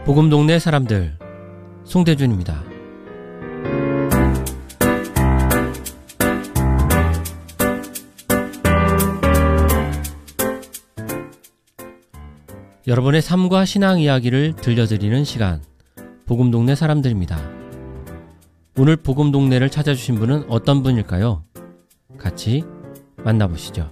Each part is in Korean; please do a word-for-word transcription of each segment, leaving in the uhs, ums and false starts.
복음 동네 사람들 송대준입니다. 여러분의 삶과 신앙 이야기를 들려드리는 시간, 복음 동네 사람들입니다. 오늘 복음 동네를 찾아주신 분은 어떤 분일까요? 같이 만나보시죠.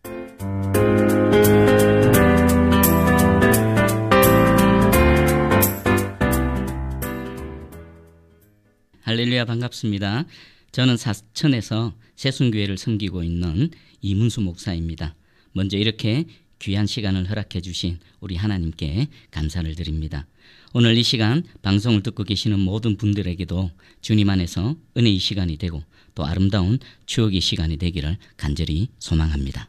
할렐루야, 반갑습니다. 저는 사천에서 새순교회를 섬기고 있는 이문수 목사입니다. 먼저 이렇게 귀한 시간을 허락해 주신 우리 하나님께 감사를 드립니다. 오늘 이 시간 방송을 듣고 계시는 모든 분들에게도 주님 안에서 은혜의 시간이 되고 또 아름다운 추억의 시간이 되기를 간절히 소망합니다.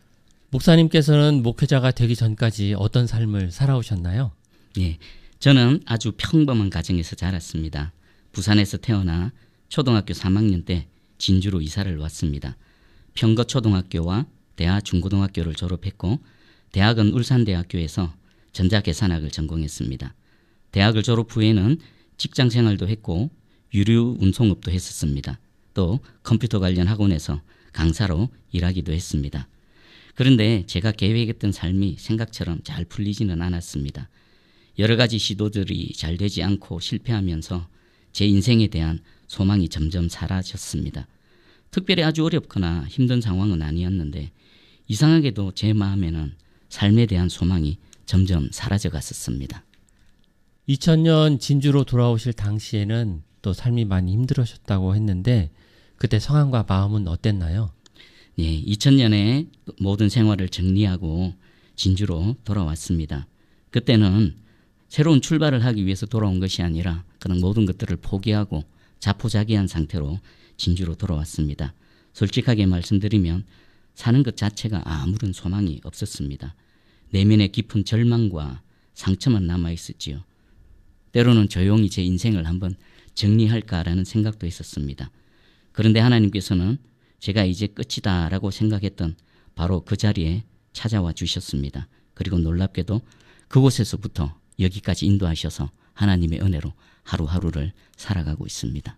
목사님께서는 목회자가 되기 전까지 어떤 삶을 살아오셨나요? 네, 저는 아주 평범한 가정에서 자랐습니다. 부산에서 태어나 초등학교 삼 학년 때 진주로 이사를 왔습니다. 평거초등학교와 대하중고등학교를 졸업했고 대학은 울산대학교에서 전자계산학을 전공했습니다. 대학을 졸업 후에는 직장생활도 했고 유류운송업도 했었습니다. 또 컴퓨터 관련 학원에서 강사로 일하기도 했습니다. 그런데 제가 계획했던 삶이 생각처럼 잘 풀리지는 않았습니다. 여러 가지 시도들이 잘 되지 않고 실패하면서 제 인생에 대한 소망이 점점 사라졌습니다. 특별히 아주 어렵거나 힘든 상황은 아니었는데 이상하게도 제 마음에는 삶에 대한 소망이 점점 사라져 갔었습니다. 이천 년 진주로 돌아오실 당시에는 또 삶이 많이 힘들으셨다고 했는데 그때 상황과 마음은 어땠나요? 네, 이천 년에 모든 생활을 정리하고 진주로 돌아왔습니다. 그때는 새로운 출발을 하기 위해서 돌아온 것이 아니라 그런 모든 것들을 포기하고 자포자기한 상태로 진주로 돌아왔습니다. 솔직하게 말씀드리면 사는 것 자체가 아무런 소망이 없었습니다. 내면에 깊은 절망과 상처만 남아있었지요. 때로는 조용히 제 인생을 한번 정리할까라는 생각도 있었습니다. 그런데 하나님께서는 제가 이제 끝이다 라고 생각했던 바로 그 자리에 찾아와 주셨습니다. 그리고 놀랍게도 그곳에서부터 여기까지 인도하셔서 하나님의 은혜로 하루하루를 살아가고 있습니다.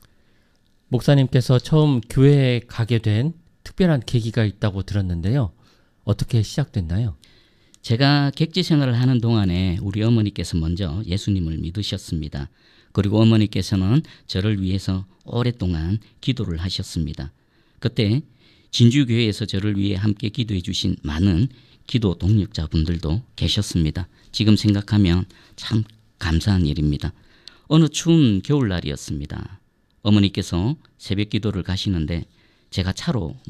목사님께서 처음 교회에 가게 된 특별한 계기가 있다고 들었는데요. 어떻게 시작됐나요? 제가 객지 생활을 하는 동안에 우리 어머니께서 먼저 예수님을 믿으셨습니다. 그리고 어머니께서는 저를 위해서 오랫동안 기도를 하셨습니다. 그때 진주교회에서 저를 위해 함께 기도해 주신 많은 기도 동력자분들도 계셨습니다. 지금 생각하면 참 감사한 일입니다. 어느 추운 겨울날이었습니다. 어머니께서 새벽 기도를 가시는데 제가 차로